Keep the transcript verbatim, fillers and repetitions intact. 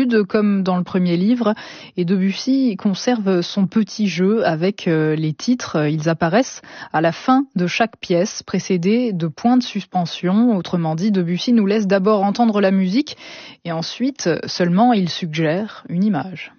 prélude comme dans le premier livre et Debussy conserve son petit jeu avec les titres. Ils apparaissent à la fin de chaque pièce, précédés de points de suspension. Autrement dit, Debussy nous laisse d'abord entendre la musique et ensuite seulement il suggère une image.